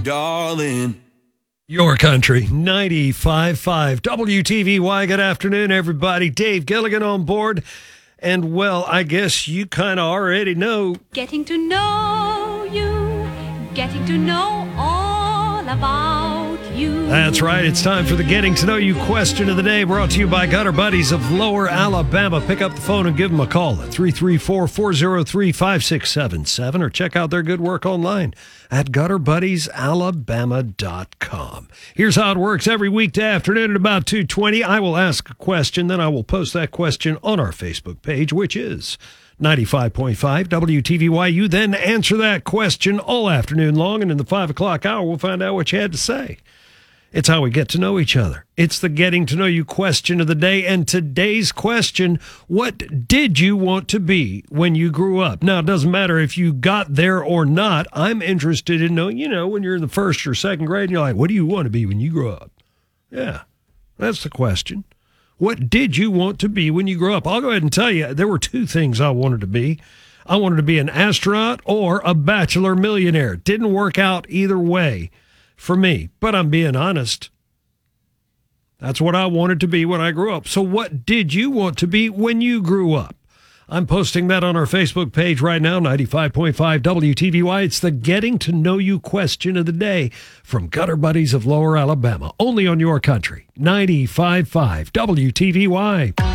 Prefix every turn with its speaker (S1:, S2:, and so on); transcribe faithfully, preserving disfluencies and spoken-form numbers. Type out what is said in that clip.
S1: darling.
S2: Your country, ninety-five point five W T V Y. Good afternoon, everybody. Dave Gilligan on board. And, well, I guess you kind of already know.
S3: Getting to know you, getting to know all about you.
S2: That's right. It's time for the Getting to Know You question of the day, brought to you by Gutter Buddies of Lower Alabama. Pick up the phone and give them a call at three three four, four oh three, five six seven seven or check out their good work online at gutter buddies alabama dot com. Here's how it works. Every weekday afternoon at about two twenty, I will ask a question, then I will post that question on our Facebook page, which is ninety-five point five W T V Y. You then answer that question all afternoon long, and in the five o'clock hour, we'll find out what you had to say. It's how we get to know each other. It's the Getting to Know You question of the day. And today's question, what did you want to be when you grew up? Now, it doesn't matter if you got there or not. I'm interested in knowing, you know, when you're in the first or second grade, and you're like, what do you want to be when you grow up? Yeah, that's the question. What did you want to be when you grew up? I'll go ahead and tell you, there were two things I wanted to be. I wanted to be an astronaut or a bachelor millionaire. Didn't work out either way for me, but I'm being honest. That's what I wanted to be when I grew up. So what did you want to be when you grew up? I'm posting that on our Facebook page right now, ninety-five point five W T V Y. It's the Getting to Know You question of the day from Gutter Buddies of Lower Alabama. Only on your country, ninety-five point five W T V Y.